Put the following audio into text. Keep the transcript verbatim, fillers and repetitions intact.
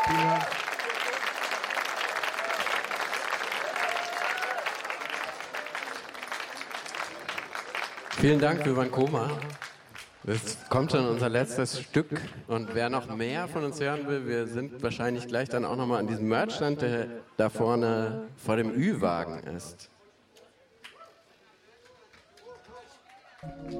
Vielen Dank. Vielen Dank für Vancoma. Das kommt schon unser letztes Stück. Und wer noch mehr von uns hören will, wir sind wahrscheinlich gleich dann auch nochmal an diesem Merchstand, der da vorne vor dem Ü-Wagen ist.